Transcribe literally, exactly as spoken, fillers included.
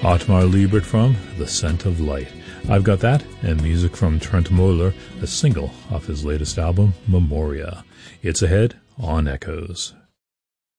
Otmar Liebert from The Scent of Light. I've got that, and music from Trent Moeller, a single off his latest album, Memoria. It's ahead on Echoes.